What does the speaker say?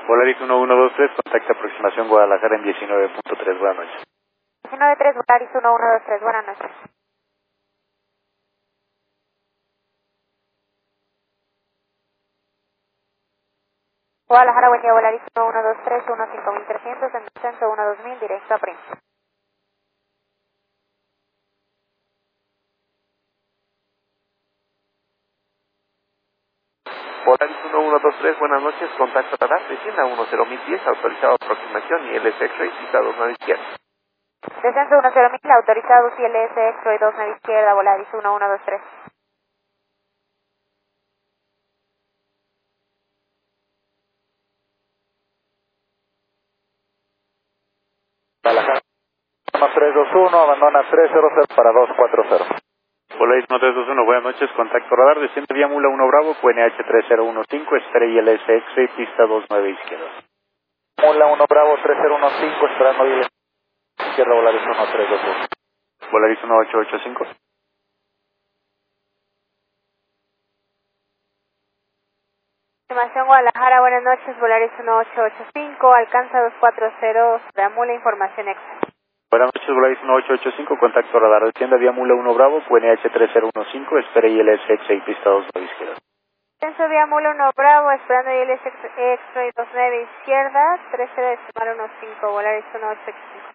Volaris 1123, contacto aproximación Guadalajara en 19.3, buenas noches. 19.3, Volaris 1123, buenas noches. Guadalajara, buen día, Volaris 1123, 15300, en descenso 12000, directo a Prince. Volaris 1123, buenas noches, contacto radar, descienda 10010, autorizado aproximación y LS X-Ray, pista 29 izquierda. Descenso 10000, autorizado CLS X-Ray 29 izquierda, Volaris 1123. Guadalajara 321, abandona 300 para 240. Volaris 1321, buenas noches, contacto radar, desciende vía Mula 1 Bravo, QNH 3015, espera ILS X-Ray, pista 29 izquierda. Mula 1 Bravo 3015, esperando ILS izquierda, Volaris 1321. Volaris 1885. Información Guadalajara, buenas noches, Volaris 1885, alcanza 240, Mula, información extra. Buenas noches, Volaris 1885, contacto radar, desciende vía Mula 1 Bravo, QNH 3015, espera ILS X-Ray, pista 29 izquierda. Descenso vía Mula 1 Bravo, esperando ILS X-Ray 29 izquierda, 30 15, Volaris 1885.